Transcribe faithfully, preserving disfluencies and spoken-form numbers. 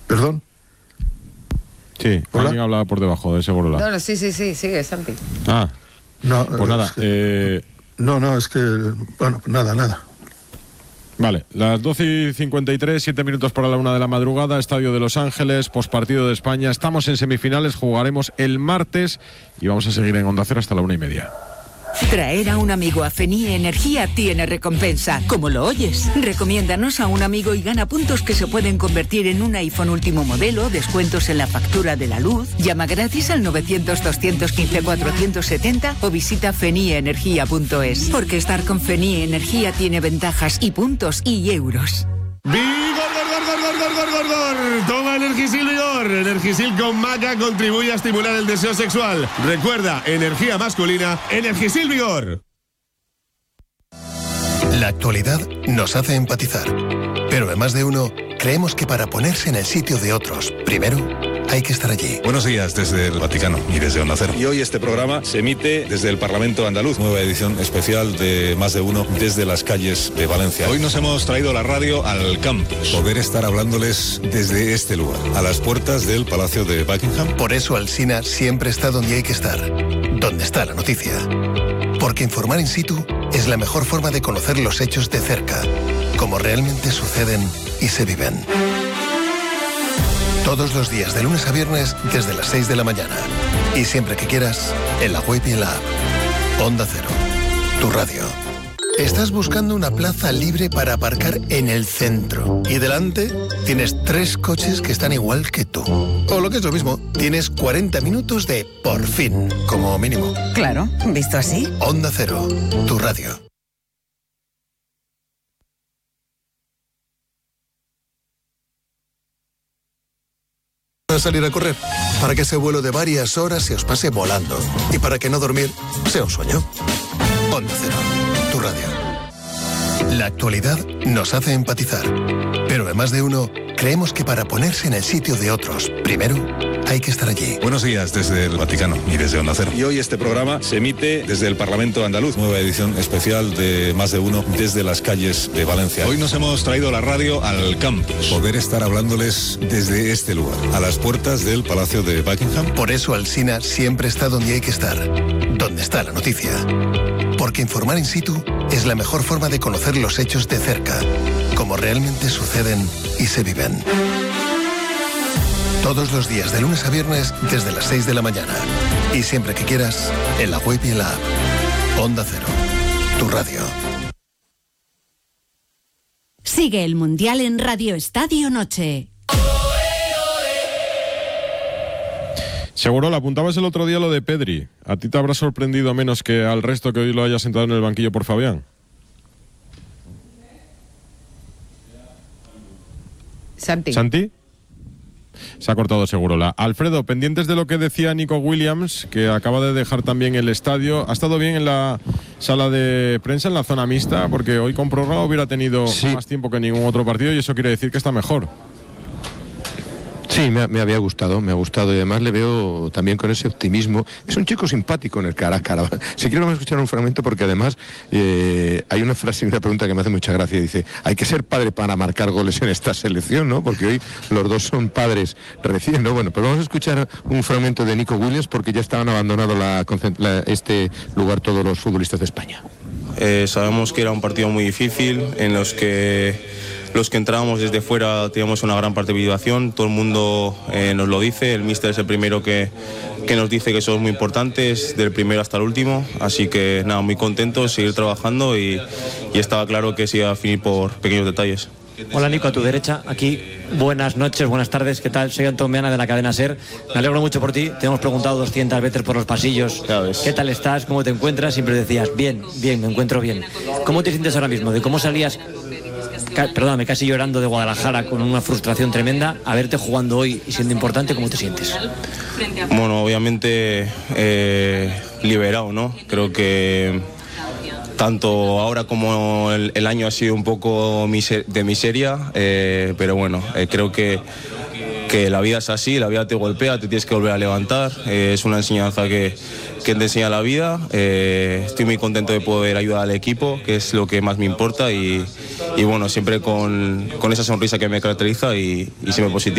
¿Perdón? Sí, ¿Hola? alguien hablaba por debajo de Segurola. No, no, sí, sí, sí, sigue, Santi. Ah, No, pues nada. es que- Eh, no, no, es que... Bueno, nada, nada. vale, las doce y cincuenta y tres, siete minutos para la una de la madrugada, Estadio de Los Ángeles, pospartido de España. Estamos en semifinales, jugaremos el martes y vamos a seguir en Onda Cero hasta la una y media. Traer a un amigo a Fenie Energía tiene recompensa, como lo oyes. Recomiéndanos a un amigo y gana puntos que se pueden convertir en un iPhone último modelo, descuentos en la factura de la luz. Llama gratis al novecientos, doscientos quince, cuatrocientos setenta o visita fenie energía punto es. Porque estar con Fenie Energía tiene ventajas y puntos y euros. ¡Vigor, gor, gor, gor, gor, gor, gor, gor! Toma Energisil Vigor. Energisil con maca contribuye a estimular el deseo sexual. Recuerda, energía masculina, Energisil Vigor. La actualidad nos hace empatizar, pero en Más de Uno creemos que para ponerse en el sitio de otros, primero hay que estar allí. Buenos días desde el Vaticano y desde Onda Cero. Y hoy este programa se emite desde el Parlamento Andaluz, nueva edición especial de Más de Uno desde las calles de Valencia. Hoy nos hemos traído la radio al campus, poder estar hablándoles desde este lugar, a las puertas del Palacio de Buckingham. Por eso Alsina siempre está donde hay que estar, donde está la noticia. Porque informar in situ es la mejor forma de conocer los hechos de cerca, como realmente suceden y se viven. Todos los días, de lunes a viernes, desde las seis de la mañana. Y siempre que quieras, en la web y en la app. Onda Cero, tu radio. Estás buscando una plaza libre para aparcar en el centro. Y delante tienes tres coches que están igual que tú. O lo que es lo mismo, tienes cuarenta minutos de por fin, como mínimo. Claro, visto así. Onda Cero, tu radio. A salir a correr, para que ese vuelo de varias horas se os pase volando y para que no dormir sea un sueño. Onda Cero, tu radio. La actualidad nos hace empatizar, pero en Más de Uno creemos que para ponerse en el sitio de otros, primero hay que estar allí. Buenos días desde el Vaticano y desde Onda Cero. Y hoy este programa se emite desde el Parlamento Andaluz, nueva edición especial de Más de Uno desde las calles de Valencia. Hoy nos hemos traído la radio al campus, poder estar hablándoles desde este lugar, a las puertas del Palacio de Buckingham. Por eso Alsina siempre está donde hay que estar, donde está la noticia. Porque informar in situ es la mejor forma de conocer los hechos de cerca, como realmente suceden y se viven. Todos los días, de lunes a viernes, desde las seis de la mañana. Y siempre que quieras, en la web y en la app. Onda Cero, tu radio. Sigue el Mundial en Radio Estadio Noche. Segurola, apuntabas el otro día lo de Pedri. ¿A ti te habrá sorprendido menos que al resto que hoy lo haya sentado en el banquillo por Fabián? Santi. ¿Santi? Se ha cortado Segurola. Alfredo, pendientes de lo que decía Nico Williams, que acaba de dejar también el estadio. ¿Ha estado bien en la sala de prensa, en la zona mixta? Porque hoy con prórroga hubiera tenido sí. más tiempo que ningún otro partido y eso quiere decir que está mejor. Sí, me, me había gustado, me ha gustado y además le veo también con ese optimismo. Es un chico simpático en el cara a cara. Si quiero vamos a escuchar un fragmento porque además eh, hay una frase y una pregunta que me hace mucha gracia. Dice, hay que ser padre para marcar goles en esta selección, ¿no? Porque hoy los dos son padres recién, ¿no? Bueno, pues vamos a escuchar un fragmento de Nico Williams porque ya estaban abandonando la, la, este lugar todos los futbolistas de España. Eh, sabemos que era un partido muy difícil en los que los que entrábamos desde fuera teníamos una gran participación, todo el mundo eh, nos lo dice, el míster es el primero que, que nos dice que somos muy importantes, del primero hasta el último, así que nada, muy contentos, seguir trabajando y, y estaba claro que se iba a finir por pequeños detalles. Hola Nico, a tu derecha, aquí, buenas noches, buenas tardes, ¿qué tal? Soy Antón Meana de la cadena SER, me alegro mucho por ti, te hemos preguntado doscientas veces por los pasillos, ¿qué tal estás? ¿Cómo te encuentras? Siempre decías, bien, bien, me encuentro bien. ¿Cómo te sientes ahora mismo? ¿De cómo salías, ca- perdóname, casi llorando de Guadalajara con una frustración tremenda, a verte jugando hoy y siendo importante, ¿cómo te sientes? Bueno, obviamente eh, liberado, ¿no? Creo que tanto ahora como el, el año ha sido un poco miser- de miseria, eh, pero bueno, eh, creo que, que la vida es así, la vida te golpea, te tienes que volver a levantar, eh, es una enseñanza que, que te enseña la vida, eh, estoy muy contento de poder ayudar al equipo, que es lo que más me importa y, y bueno, siempre con, con esa sonrisa que me caracteriza y, y siempre positivo.